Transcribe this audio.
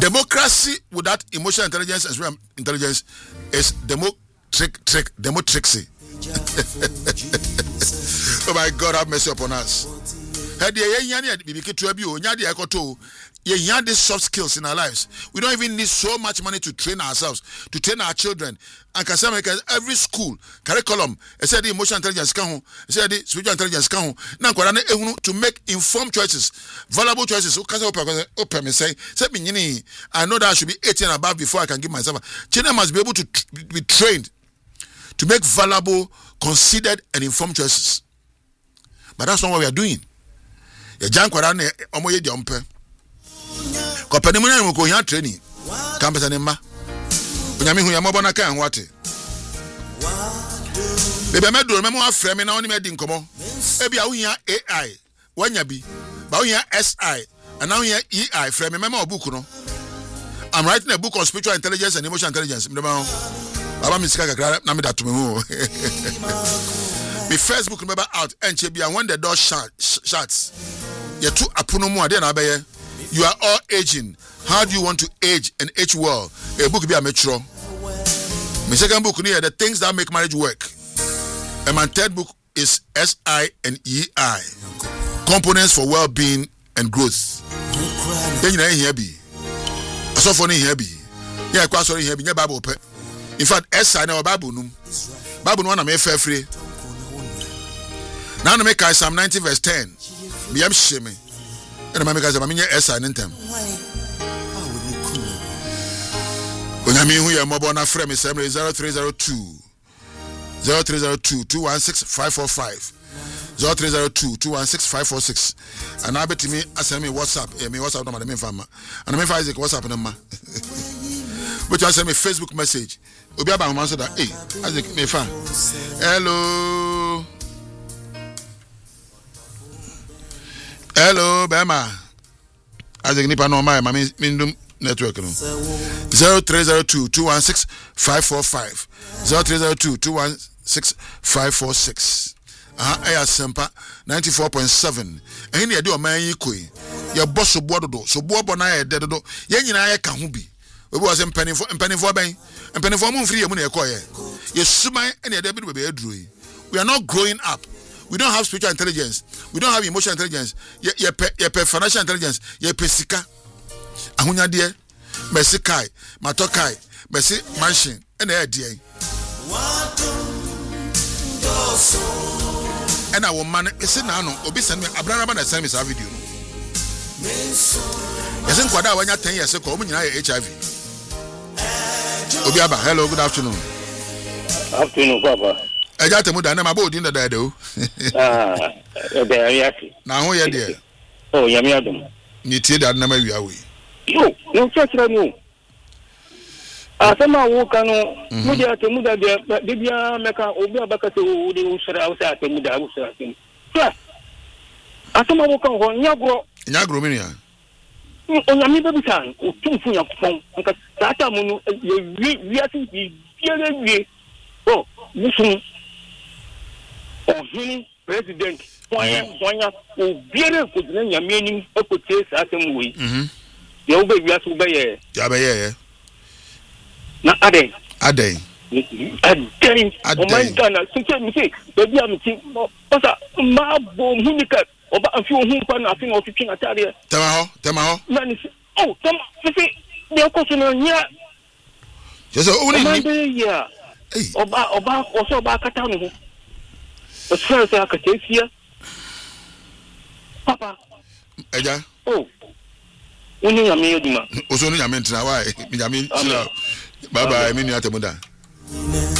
Democracy without emotional intelligence and spiritual intelligence is demotrixy. Oh my God, have mercy upon us. You have these soft skills in our lives. We don't even need so much money to train ourselves, to train our children. And can say every school curriculum, I said the emotional intelligence, I said the spiritual intelligence, now to make informed choices, valuable choices. I know that I should be 18 and above before I can give myself. Children must be able to be trained to make valuable, considered, and informed choices. But that's not what we are doing. The junk training. Campus and Emma. When I mean, we are mobile and what? Baby, I remember our friend and only made in common. Maybe I AI, when you be, but we SI, and now here EI, friend, remember a book. I'm writing a book on spiritual intelligence and emotional intelligence. Baba Miska Namida to me. The first book remember out, and when the door shuts, you're too apunomo, then I bear. You are all aging. How do you want to age and age well? A book be a metro. My second book near the things that make marriage work. And my third book is SI and EI. Components for well-being and growth. Then you know here be. I saw funny here be. Yeah, quite sorry here be. Bible. In fact, SI now Bible num. Bible no one am fair free. Now make Psalm 90 verse 10. Be am shame. And my because I'm in SI in them. When I mean who are mobile na frame is 0302 216 545 0302 216 546 and I bet me send me WhatsApp number me fama and me Isaac WhatsApp number but you send me Facebook message obi aba man so that hey Isaac me fan hello Bema Isaac nipa no my mindum network no 0302 216 545 0302 216 546 Aya Sempa 94.7 and here do man yikoi your boss so bodo so bobo na ye dedo ye nyina ye ka ho bi we was empanifo ben empanifo mo free ye mu na ye koye ye suman and ye debi be aduru we are not growing up. We don't have spiritual intelligence. We don't have emotional intelligence. Ye financial intelligence. Ye pesika. Ahunya die. Mercy kai. Matokai. Mercy mansion. And the idea. And I will man. It's now no. Obi send me. Abraham na send me this video. Yes, in kwada wanya 10 years ago. Obi nyina HIV. Obi aba. Hello. Good afternoon. Afternoon, Papa. I got a na mabo din da do. Na ho ye de. Oh, yami adum. Ni tie da na ma wi awe. Yo, no chachira mu. Asema wo kanu, mudia te muda de bia meka obi abaka te wo de usra usa te muda usra te. Ja. Asema wo kan ho nyagro mi ya. Onyami bebi san, o tumfu yakufon. Nka tata mu no wi ati bi. Oh, listen. Ohini president wanya obiere ko dina nyameni ekote satem we ye wo be wiaso be ye ya be ye na aden o man kana sike mi se be am ti osa ma bo hunika oba afi ohun pa na afi ofitwe atare tema ho na ni oh tema fi de ko so no nya yes o ni ya oba oso ba kata no but first I can take here. Papa. Eja. Oh. Uni yami oduma. Oso ni yami ntra why? Mi yami. Bye bye, mi ni atemuda.